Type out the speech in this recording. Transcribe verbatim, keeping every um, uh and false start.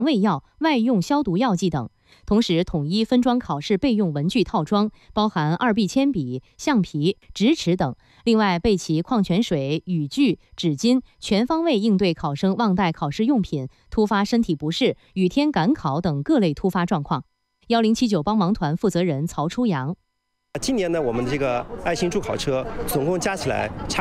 胃药、外用消毒药剂等。同时，统一分装考试备用文具套装，包含二 B 铅笔、橡皮、直尺等。另外，备齐矿泉水、雨具、纸巾，全方位应对考生忘带考试用品、突发身体不适、雨天赶考等各类突发状况。幺零七九帮忙团负责人曹初阳。 今年呢，我们的这个爱心助考车总共加起来差。